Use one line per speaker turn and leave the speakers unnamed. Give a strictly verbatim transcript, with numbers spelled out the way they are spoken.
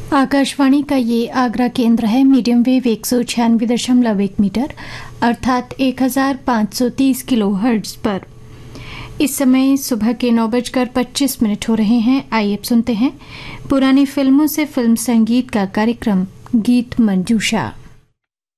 आकाशवाणी का ये आगरा केंद्र है। मीडियम वेव एक सौ छियानवे दशमलव एक मीटर अर्थात एक हजार पाँच सौ तीस किलो हर्ट्ज पर। इस समय सुबह के नौ बजकर पच्चीस मिनट हो रहे हैं। आइए अब सुनते हैं पुरानी फिल्मों से फिल्म संगीत का कार्यक्रम गीत मंजूषा।